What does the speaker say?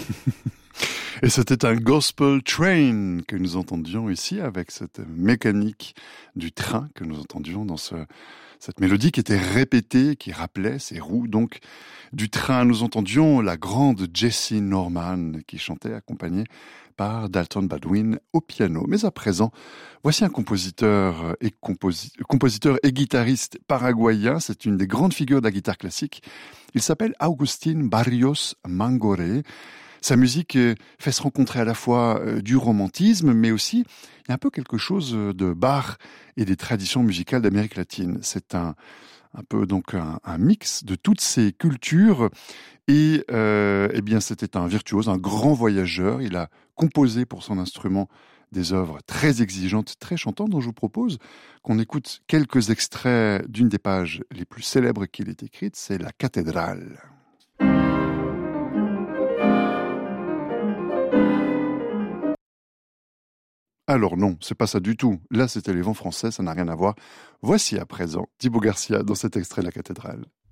Et c'était un gospel train que nous entendions ici avec cette mécanique du train que nous entendions dans cette mélodie qui était répétée, qui rappelait ces roues donc du train. Nous entendions la grande Jessie Norman qui chantait accompagnée par Dalton Baldwin au piano. Mais à présent, voici un compositeur et guitariste paraguayen. C'est une des grandes figures de la guitare classique. Il s'appelle Agustín Barrios Mangoré. Sa musique fait se rencontrer à la fois du romantisme, mais aussi il y a un peu quelque chose de Bach et des traditions musicales d'Amérique latine. C'est un peu donc un mix de toutes ces cultures. Et eh bien, c'était un virtuose, un grand voyageur. Il a composé pour son instrument des œuvres très exigeantes, très chantantes, dont je vous propose qu'on écoute quelques extraits d'une des pages les plus célèbres qu'il ait écrites, c'est La Cathédrale. Alors non, c'est pas ça du tout. Là, c'était les vents français, ça n'a rien à voir. Voici à présent Thibaut Garcia dans cet extrait de La Cathédrale.